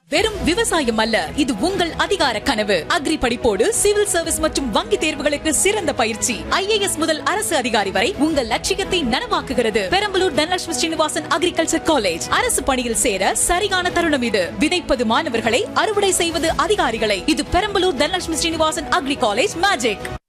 வெறும் விவசாயம் அல்ல, இது உங்கள் அதிகார கனவு. அக்ரி படிப்போடு சிவில் சர்வீஸ் மற்றும் வங்கி தேர்வுகளுக்கு சிறந்த பயிற்சி. IAS முதல் அரசு அதிகாரி வரை உங்கள் லட்சியத்தை நனவாக்குகிறது. Perambalur Dhanalakshmi Srinivasan agriculture college. அரசு பணியில் சேர சரியான தருணம் இது. விதைப்பது மாணவர்களை, அறுவடை செய்வது அதிகாரிகளை. இது Perambalur Dhanalakshmi Srinivasan agri college magic.